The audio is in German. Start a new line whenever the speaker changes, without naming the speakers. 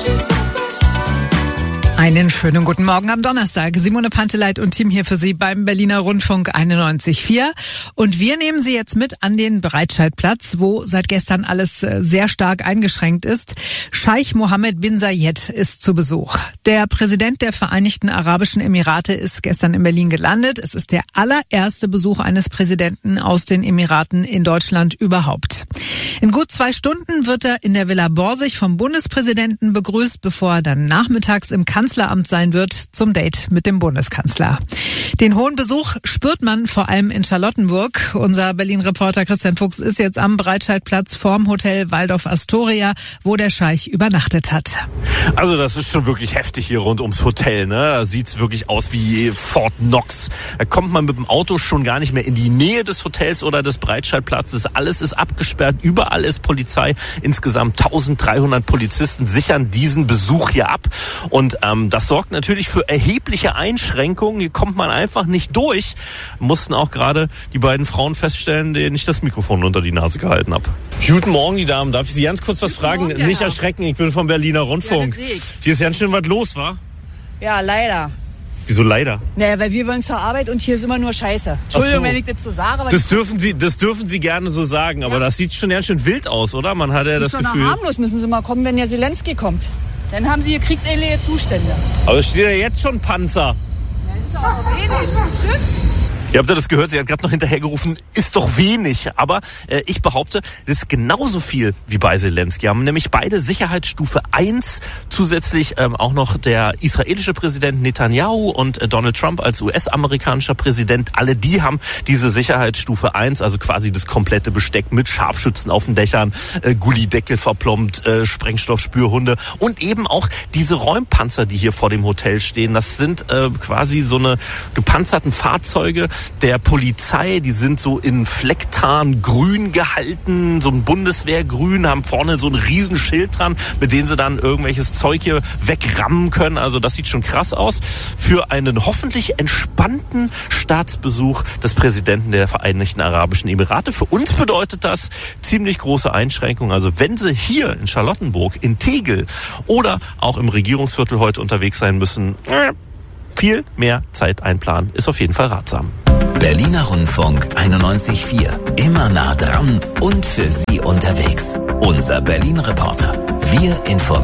Einen schönen guten Morgen am Donnerstag. Simone Panteleit und Team hier für Sie beim Berliner Rundfunk 91.4. Und wir nehmen Sie jetzt mit an den Breitscheidplatz, wo seit gestern alles sehr stark eingeschränkt ist. Scheich Mohammed bin Zayed ist zu Besuch. Der Präsident der Vereinigten Arabischen Emirate ist gestern in Berlin gelandet. Es ist der allererste Besuch eines Präsidenten aus den Emiraten in Deutschland überhaupt. In gut 2 Stunden wird er in der Villa Borsig vom Bundespräsidenten begrüßt, bevor er dann nachmittags im Kanzleramt sein wird zum Date mit dem Bundeskanzler. Den hohen Besuch spürt man vor allem in Charlottenburg. Unser Berlin-Reporter Christian Fuchs ist jetzt am Breitscheidplatz vorm Hotel Waldorf Astoria, wo der Scheich übernachtet hat.
Also das ist schon wirklich heftig hier rund ums Hotel, ne? Da sieht's wirklich aus wie Fort Knox. Da kommt man mit dem Auto schon gar nicht mehr in die Nähe des Hotels oder des Breitscheidplatzes. Alles ist abgesperrt, überall ist Polizei. Insgesamt 1300 Polizisten sichern diesen Besuch hier ab. Und das sorgt natürlich für erhebliche Einschränkungen. Hier kommt man einfach nicht durch. Mussten auch gerade die beiden Frauen feststellen, denen ich das Mikrofon unter die Nase gehalten habe. Guten Morgen, die Damen. Darf ich Sie ganz kurz was fragen?
Morgen,
nicht erschrecken, ich bin vom Berliner Rundfunk.
Ja,
hier ist ganz schön was los, wa?
Ja, leider.
Wieso leider?
Naja, weil wir wollen zur Arbeit und hier ist immer nur Scheiße. Entschuldigung, wenn ich das so sage. Aber
das dürfen Sie gerne so sagen, aber das sieht schon ganz schön wild aus, oder? Man hat ja das Gefühl...
harmlos müssen Sie mal kommen, wenn der Zelensky kommt. Dann haben Sie hier kriegsähnliche Zustände.
Aber es steht ja jetzt schon Panzer.
Ja, das ist auch noch wenig, stimmt's?
Ihr habt ja das gehört, sie hat gerade noch hinterhergerufen, ist doch wenig. Aber ich behaupte, das ist genauso viel wie bei Zelensky. Haben nämlich beide Sicherheitsstufe 1, zusätzlich auch noch der israelische Präsident Netanyahu und Donald Trump als US-amerikanischer Präsident. Alle die haben diese Sicherheitsstufe 1, also quasi das komplette Besteck mit Scharfschützen auf den Dächern, Gullideckel verplombt, Sprengstoffspürhunde und eben auch diese Räumpanzer, die hier vor dem Hotel stehen. Das sind quasi so eine gepanzerten Fahrzeuge der Polizei, die sind so in Flecktarngrün gehalten, so ein Bundeswehrgrün, haben vorne so ein Riesenschild dran, mit dem sie dann irgendwelches Zeug hier wegrammen können. Also das sieht schon krass aus. Für einen hoffentlich entspannten Staatsbesuch des Präsidenten der Vereinigten Arabischen Emirate. Für uns bedeutet das ziemlich große Einschränkungen. Also wenn Sie hier in Charlottenburg, in Tegel oder auch im Regierungsviertel heute unterwegs sein müssen, viel mehr Zeit einplanen ist auf jeden Fall ratsam.
Berliner Rundfunk 91.4. Immer nah dran und für Sie unterwegs. Unser Berlin-Reporter. Wir informieren.